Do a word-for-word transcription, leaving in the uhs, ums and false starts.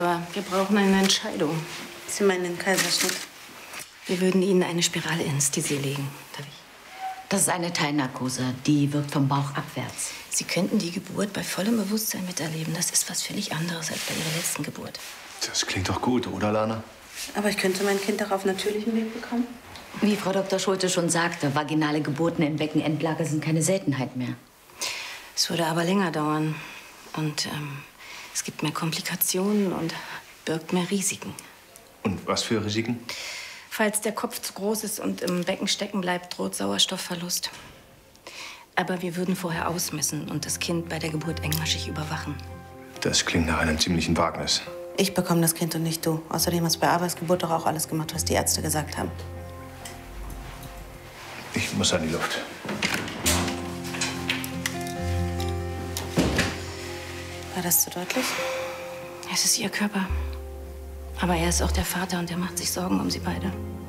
Aber wir brauchen eine Entscheidung. Sie meinen den Kaiserschnitt? Wir würden Ihnen eine Spiralanästhesie legen. Darf ich? Das ist eine Teilnarkose. Die wirkt vom Bauch abwärts. Sie könnten die Geburt bei vollem Bewusstsein miterleben. Das ist was völlig anderes als bei Ihrer letzten Geburt. Das klingt doch gut, oder, Lana? Aber ich könnte mein Kind auch auf natürlichem Weg bekommen. Wie Frau Doktor Schulte schon sagte, vaginale Geburten in Beckenendlage sind keine Seltenheit mehr. Es würde aber länger dauern. Und ähm, es gibt mehr Komplikationen und birgt mehr Risiken. Und was für Risiken? Falls der Kopf zu groß ist und im Becken stecken bleibt, droht Sauerstoffverlust. Aber wir würden vorher ausmessen und das Kind bei der Geburt engmaschig überwachen. Das klingt nach einem ziemlichen Wagnis. Ich bekomme das Kind und nicht du. Außerdem hast du bei Abas Geburt doch auch alles gemacht, was die Ärzte gesagt haben. Ich muss an die Luft. War das zu deutlich? Es ist Ihr Körper. Aber er ist auch der Vater und er macht sich Sorgen um Sie beide.